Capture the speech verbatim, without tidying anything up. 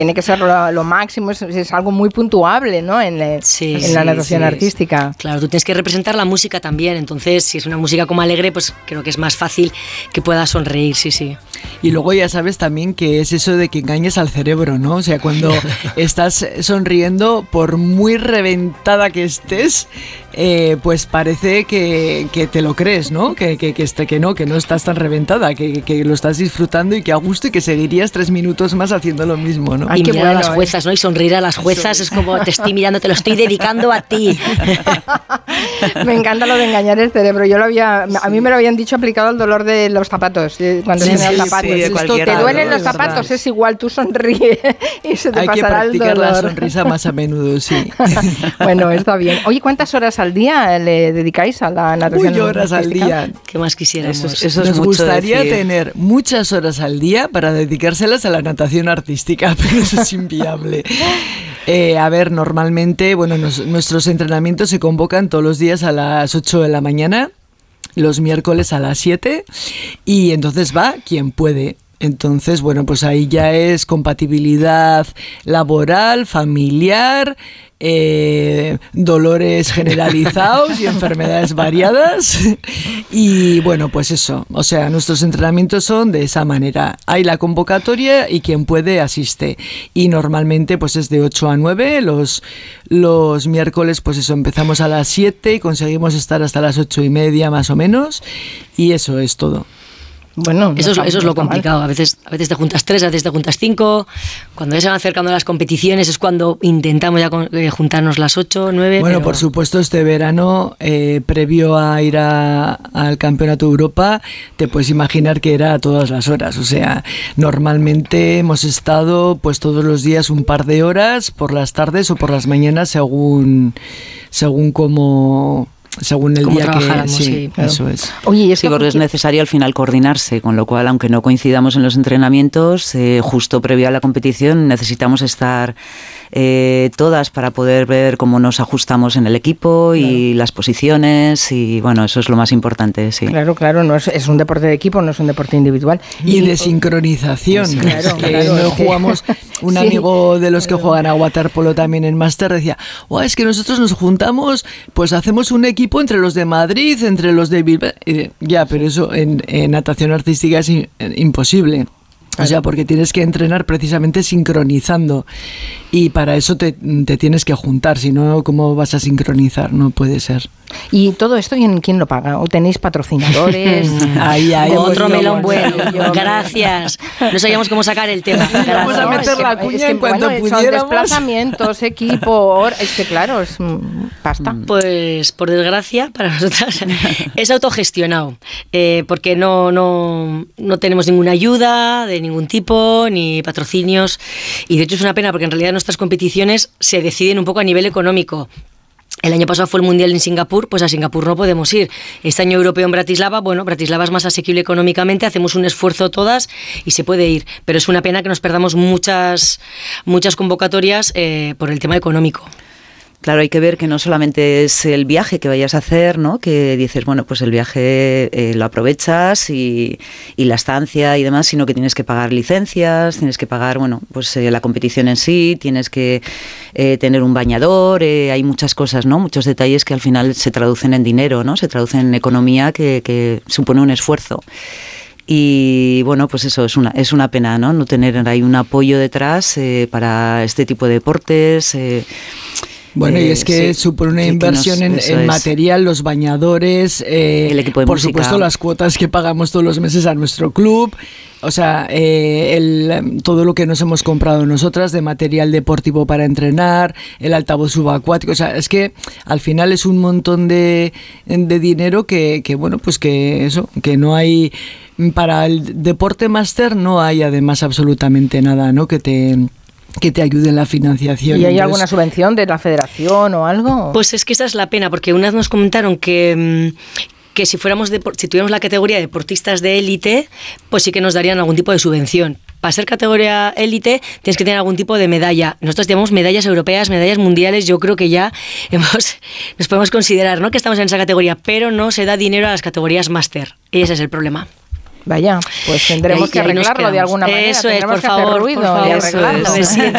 tiene que ser lo, lo máximo, es, es algo muy puntuable, ¿no? En, le, sí, en sí, la natación sí, artística. Claro, tú tienes que representar la música también, entonces si es una música como alegre, pues creo que es más fácil que puedas sonreír, sí, sí. Y luego ya sabes también que es eso de que engañes al cerebro, ¿no? O sea, cuando estás sonriendo, por muy reventada que estés, eh, pues parece que, que te lo crees, ¿no? Que, que, que, este, que no, que no estás tan reventada, que, que lo estás disfrutando y que a gusto y que seguirías tres minutos más haciendo lo mismo, ¿no? Ay, y mirar bueno, a las juezas, ¿no? Y sonreír a las juezas es como te estoy mirando, te lo estoy dedicando a ti. Me encanta lo de engañar el cerebro. Yo lo había, a mí me lo habían dicho aplicado al dolor de los zapatos, cuando sí, se me sí, zapatos. Sí, Esto, te duelen los zapatos, es igual, tú sonríe y se te Hay pasará el dolor. Hay que practicar la sonrisa más a menudo, sí. Bueno, está bien. Oye, ¿cuántas horas al día le dedicáis a la natación? Uy, horas artística? Al día. ¿Qué más quisiéramos? Eso, eso Nos gustaría decir. tener muchas horas al día para dedicárselas a la natación artística, pero eso es inviable. Eh, a ver, normalmente, bueno, nos, nuestros entrenamientos se convocan todos los días a las ocho de la mañana, los miércoles a las siete, y entonces va quien puede. Entonces, bueno, pues ahí ya es compatibilidad laboral, familiar, eh, dolores generalizados y enfermedades variadas. Y bueno, pues eso, o sea, nuestros entrenamientos son de esa manera. Hay la convocatoria y quien puede asiste. Y normalmente pues es de ocho a nueve, los, los miércoles pues eso, empezamos a las siete y conseguimos estar hasta las ocho y media más o menos. Y eso es todo. Bueno, eso, no, es, eso es lo complicado. A veces, a veces te juntas tres, a veces te juntas cinco. Cuando ya se van acercando las competiciones es cuando intentamos ya juntarnos las ocho, nueve. Bueno, pero... por supuesto, este verano, eh, previo a ir a, al Campeonato de Europa, te puedes imaginar que era a todas las horas. O sea, normalmente hemos estado pues todos los días un par de horas, por las tardes o por las mañanas, según, según cómo... según el día que sí, sí, claro. Eso es. Oye, ¿y es sí, porque es necesario al final coordinarse, con lo cual, aunque no coincidamos en los entrenamientos, eh, justo previo a la competición necesitamos estar eh, todas para poder ver cómo nos ajustamos en el equipo y claro. las posiciones y bueno, eso es lo más importante, sí. Claro, claro, no es, es un deporte de equipo, no es un deporte individual. Y, y de sincronización, sí, claro, que claro, no jugamos. Un sí. amigo de los que juegan a waterpolo también en máster decía, oh, es que nosotros nos juntamos, pues hacemos un equipo entre los de Madrid, entre los de Bilbao. Ya, pero eso en, en natación artística es in, imposible. O sea, porque tienes que entrenar precisamente sincronizando y para eso te, te tienes que juntar, si no, ¿cómo vas a sincronizar? No puede ser. ¿Y todo esto quién lo paga? ¿O tenéis patrocinadores? Ahí, ahí. Otro melón bueno. Gracias. No sabíamos cómo sacar el tema. Vamos a meter la cuña es que, en cuanto bueno, pudiéramos. Son desplazamientos, equipo, es que claro, es pasta. Pues por desgracia para nosotras es autogestionado, eh, porque no, no, no tenemos ninguna ayuda de ningún tipo, ni patrocinios, y de hecho es una pena porque en realidad nuestras competiciones se deciden un poco a nivel económico. El año pasado fue el Mundial en Singapur, pues a Singapur no podemos ir. Este año europeo en Bratislava, bueno, Bratislava es más asequible económicamente, hacemos un esfuerzo todas y se puede ir, pero es una pena que nos perdamos muchas, muchas convocatorias eh, por el tema económico. Claro, hay que ver que no solamente es el viaje que vayas a hacer, ¿no? Que dices, bueno, pues el viaje eh, lo aprovechas y, y la estancia y demás, sino que tienes que pagar licencias, tienes que pagar, bueno, pues eh, la competición en sí, tienes que eh, tener un bañador, eh, hay muchas cosas, ¿no? Muchos detalles que al final se traducen en dinero, ¿no? Se traducen en economía que, que supone un esfuerzo. Y bueno, pues eso es una es una pena, ¿no? No tener ahí un apoyo detrás eh, para este tipo de deportes. Eh, Bueno, eh, y es que sí, supone una inversión que nos, en, en material, los bañadores, eh, el equipo de por música. Supuesto las cuotas que pagamos todos los meses a nuestro club, o sea, eh, el, todo lo que nos hemos comprado nosotras de material deportivo para entrenar, el altavoz subacuático, o sea, es que al final es un montón de, de dinero que, que, bueno, pues que eso, que no hay, para el deporte máster no hay además absolutamente nada, ¿no? Que te... que te ayude en la financiación. ¿Y hay Entonces, alguna subvención de la federación o algo? Pues es que esa es la pena, porque una vez nos comentaron que, que si fuéramos de, si tuviéramos la categoría de deportistas de élite, pues sí que nos darían algún tipo de subvención. Para ser categoría élite tienes que tener algún tipo de medalla. Nosotros tenemos medallas europeas, medallas mundiales, yo creo que ya hemos, nos podemos considerar, ¿no?, que estamos en esa categoría, pero no se da dinero a las categorías máster. Y ese es el problema. Vaya, pues tendremos que arreglarlo de alguna manera. Eso es, por favor, ruido por favor, y arreglarlo. Eso es.